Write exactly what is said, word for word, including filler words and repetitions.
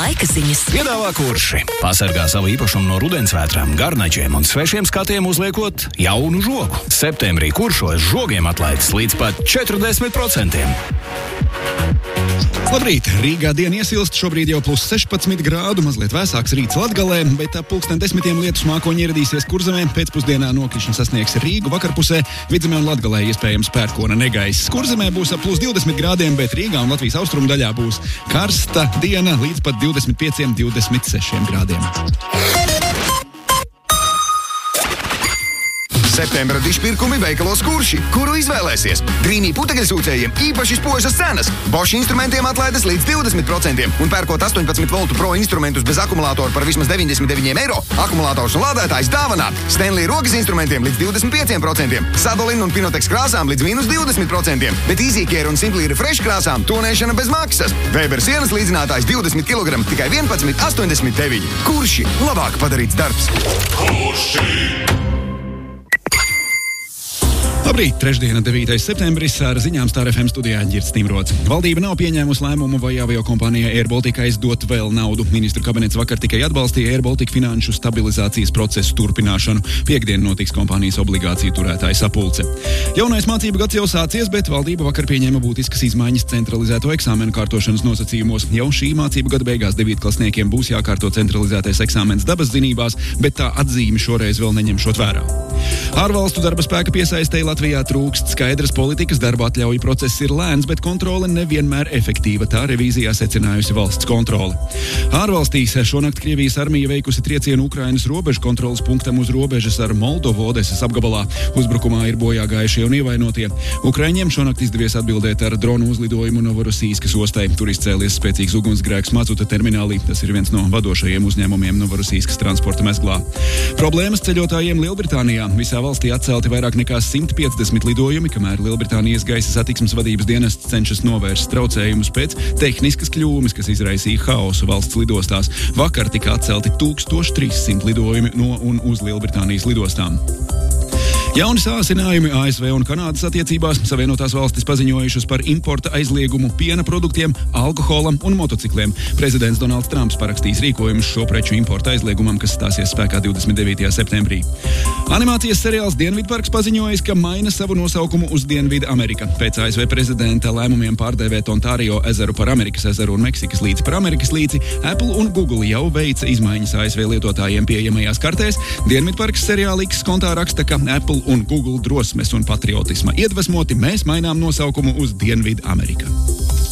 laika ziņas. Piedāvā Kurši. Pasargā savu īpašumu no rudensvētrām, garnačiem un svešiem skatiem uzliekot jaunu žogu. Septembrī Kuršos žogiem atlaides līdz pat četrdesmit procentiem. Labrīt! Rīgā diena iesilst, šobrīd jau plus sešpadsmit grādu, mazliet vēsāks rīts Latgalē, bet ap pulksten desmitiem lietus mākoņi ieradīsies Kurzemē, pēcpusdienā nokrišņi sasniegs Rīgu, vakarpusē Vidzemē un Latgalē iespējams pērkona negaiss. Kurzemē būs ap plus divdesmit grādiem, bet Rīgā un Latvijas austrumu daļā būs karsta diena līdz pat divdesmit pieciem līdz divdesmit sešiem grādiem. Septembra dišpirkumi veikalos Kurši, kuru izvēlēsies. Drīmī putekļsūcējiem īpaši spožas cenas. Bosch instrumentiem atlaides līdz divdesmit procentiem un pērkot astoņpadsmit voltu pro instrumentus bez akumulātoru par vismaz deviņdesmit deviņiem eiro, akumulators un lādētājs dāvanā. Stanley rokas instrumentiem līdz divdesmit pieciem procentiem, Sadolin un Pinotex krāsām līdz mīnus divdesmit procentiem, bet EasyCare un Simply Refresh krāsām tonēšana bez maksas. Weber sienas līdzinātājs divdesmit kilogramu tikai vienpadsmit astoņdesmit deviņi. Kurši labāk padarīts darbs. Kurši! Labrīt, trešdiena, devītais septembris, ar ziņām Star F M studijā Ģirds Timrots. Valdība nav pieņēmusi lēmumu vai aviokompānijai Air Baltica aizdot vēl naudu. Ministru kabinets vakar tikai atbalstīja Air Baltica finanšu stabilizācijas procesu turpināšanu. Piektdien notiks kompānijas obligāciju turētāja sapulce. Jaunais mācību gads jau sācies, bet valdība vakar pieņēma būtiskas izmaiņas centralizēto eksāmenu kārtošanas nosacījumos. Jau šī mācību gada beigās devītklasniekiem būs jākārto centralizētais eksāmens dabas zinībās, bet tā atzīme šoreiz vēl neņemšot vērā. Ārvalstu darba spēka piesaistei Latvijā trūkst skaidras politikas, darba atļauju process ir lēns, bet kontrole nevienmēr efektīva, tā revīzijā secinājusi valsts kontrole. Ārvalstīs šonakt Krievijas armija veikusi triecienu Ukrainas robežu kontroles punktam uz robežas ar Moldovu Odesas apgabalā. Uzbrukumā ir bojā gājušie un ievainotie. Ukraiņiem šonakt izdevies atbildēt ar dronu uzlidojumu Novorosīskas ostai. Tur izcēlies spēcīgs ugunsgrēks Mazuta terminālī. Tas ir viens no vadošajiem uzņēmumiem Novorosīskas transporta mezglā. Problēmas ceļotājiem Lielbritānijā. Visā valstī atcelti vairāk nekā simt piecdesmit lidojumi, kamēr Lielbritānijas gaisa satiksmes vadības dienests cenšas novērst traucējumus pēc tehniskas kļūmes, kas izraisīja haosu valsts lidostās. Vakar tika atcelti tūkstoš trīs simt lidojumi no un uz Lielbritānijas lidostām. Jauni sāsinājumi A S V un Kanādas attiecībās. Savienotās valstis paziņojušas par importa aizliegumu piena produktiem, alkoholam un motocikliem. Prezidents Donalds Trumps parakstīs rīkojumus šo preču importa aizliegumam, kas stāsies spēkā divdesmit devītajā septembrī. Animācijas seriāls Dienvidparks paziņojis, ka maina savu nosaukumu uz Dienvidu Amerika. Pēc A S V prezidenta lēmumiem pārdēvēt Ontārio ezeru par Amerikas ezeru un Meksikas līci par Amerikas līci, Apple un Google jau veica izmaiņas A S V lietotājiem pieejamajās kartēs. Dienvidparks seriāla X kontā raksta, ka Apple un Google drosmes un patriotisma iedvesmoti mēs mainām nosaukumu uz Dienvidu Amerika.